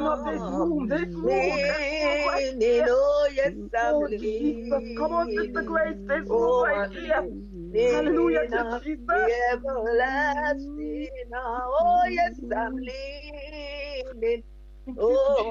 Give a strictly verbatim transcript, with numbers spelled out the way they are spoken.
of this room, this room, this room right leaning, here. oh yes, I'm Oh, Jesus. Come on, Sister leaning, Grace, this room oh, right I'm here. Hallelujah leaning to on Jesus. the everlasting, oh yes, I'm leaning, Thank you, oh, Jesus.